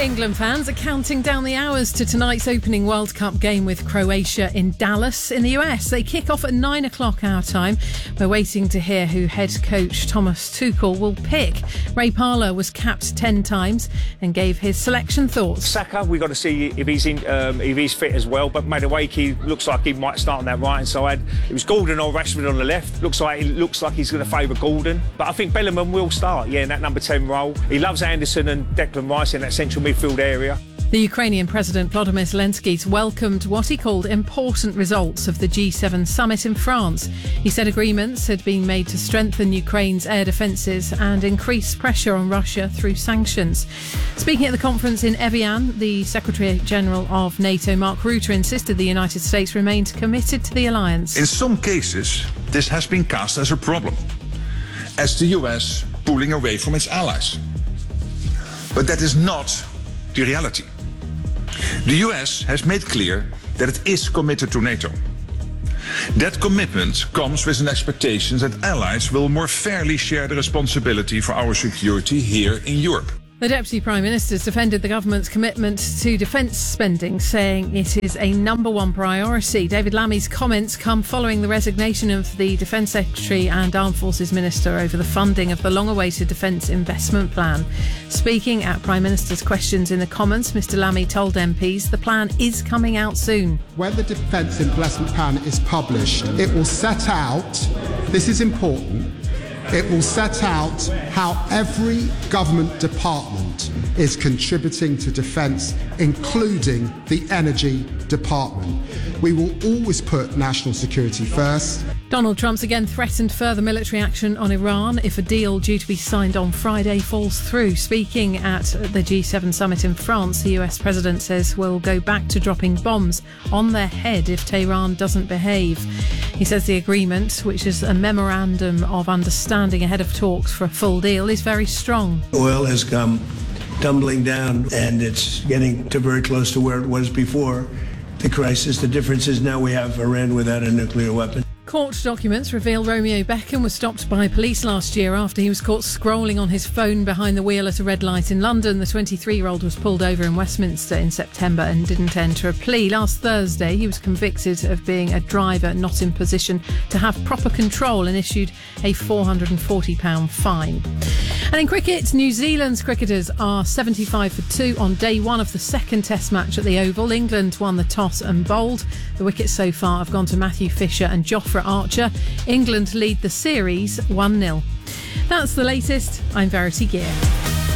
England fans are counting down the hours to tonight's opening World Cup game with Croatia in Dallas in the US. They kick off at 9 o'clock our time. We're waiting to hear who head coach Thomas Tuchel will pick. Ray Parlour was capped 10 times and gave his selection thoughts. Saka, we've got to see if he's fit as well, but Madueke looks like he might start on that right-hand side. It was Gordon or Rashford on the left. Looks like he's going to favour Gordon. But I think Bellingham will start, in that number 10 role. He loves Anderson and Declan Rice in that central midfield area. The Ukrainian President Volodymyr Zelensky welcomed what he called important results of the G7 summit in France. He said agreements had been made to strengthen Ukraine's air defences and increase pressure on Russia through sanctions. Speaking at the conference in Evian, the Secretary-General of NATO, Mark Rutte, insisted the United States remained committed to the alliance. In some cases, this has been cast as a problem, as the US pulling away from its allies. But that is not the reality. The US has made clear that it is committed to NATO. That commitment comes with an expectation that allies will more fairly share the responsibility for our security here in Europe. The Deputy Prime Minister has defended the government's commitment to defence spending, saying it is a number one priority. David Lammy's comments come following the resignation of the Defence Secretary and Armed Forces Minister over the funding of the long-awaited Defence Investment Plan. Speaking at Prime Minister's questions in the Commons, Mr Lammy told MPs the plan is coming out soon. When the Defence Investment Plan is published, it will set out, this is important, it will set out how every government department is contributing to defence, including the energy department. We will always put national security first. Donald Trump's again threatened further military action on Iran if a deal due to be signed on Friday falls through. Speaking at the G7 summit in France, the US president says we'll go back to dropping bombs on their head if Tehran doesn't behave. He says the agreement, which is a memorandum of understanding ahead of talks for a full deal, is very strong. Oil has come tumbling down and it's getting to very close to where it was before the crisis. The difference is now we have Iran without a nuclear weapon. Court documents reveal Romeo Beckham was stopped by police last year after he was caught scrolling on his phone behind the wheel at a red light in London. The 23-year-old was pulled over in Westminster in September and didn't enter a plea. Last Thursday, he was convicted of being a driver not in position to have proper control and issued a £440 fine. And in cricket, New Zealand's cricketers are 75 for 2 on day one of the second Test match at the Oval. England won the toss and bowled. The wickets so far have gone to Matthew Fisher and Jofra Archer. England lead the series 1-0. That's the latest. I'm Verity Gear.